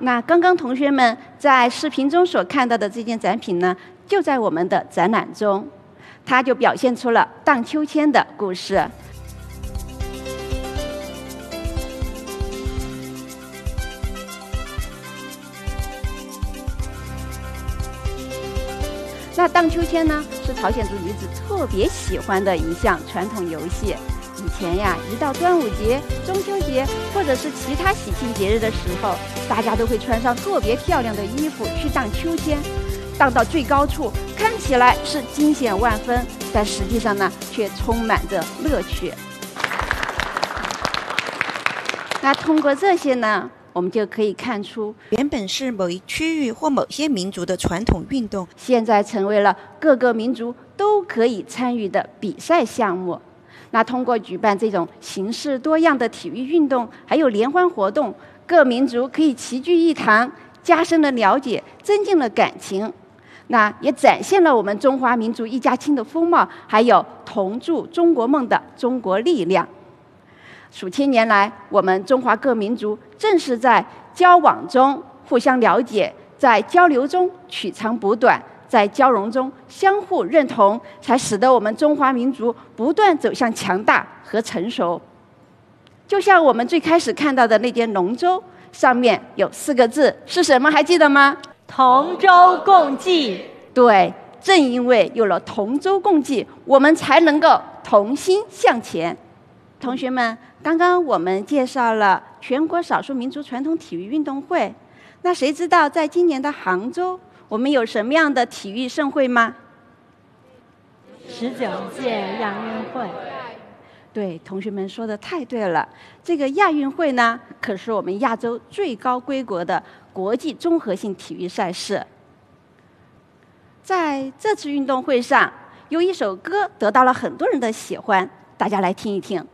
那刚刚同学们在视频中所看到的这件展品呢，就在我们的展览中，它就表现出了荡秋千的故事。那荡秋千呢，是朝鲜族女子特别喜欢的一项传统游戏。以前呀，一到端午节、中秋节或者是其他喜庆节日的时候，大家都会穿上特别漂亮的衣服去荡秋千，荡到最高处，看起来是惊险万分，但实际上呢，却充满着乐趣。那通过这些呢，我们就可以看出， 原本是某一区域或某些民族的传统运动， 现在成为了各个民族都可以参与的比赛项目。那通过举办这种形式多样的体育运动，还有联欢活动，各民族可以齐聚一堂，加深了了解，增进了感情。那也展现了我们中华民族一家亲的风貌，还有同筑中国梦的中国力量。数千年来，我们中华各民族正是在交往中互相了解，在交流中取长补短，在交融中相互认同，才使得我们中华民族不断走向强大和成熟。就像我们最开始看到的那件龙舟，上面有4个字，是什么？还记得吗？ 同舟共济。 对，正因为有了同舟共济，我们才能够同心向前。同学们，刚刚我们介绍了全国少数民族传统体育运动会，那谁知道在今年的杭州，我们有什么样的体育盛会吗 ？19届亚运会。 对，同学们说的太对了。这个亚运会呢，可是我们亚洲最高规格的国际综合性体育赛事。在这次运动会上，有一首歌得到了很多人的喜欢，大家来听一听。